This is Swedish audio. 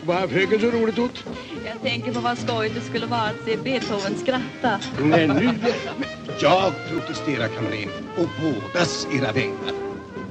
Vad har fröken så roligt åt? Jag tänker på vad skojigt det skulle vara att se Beethoven skratta. Nej, nu. Jag protesterar, kamrer, och bådas era vägnar.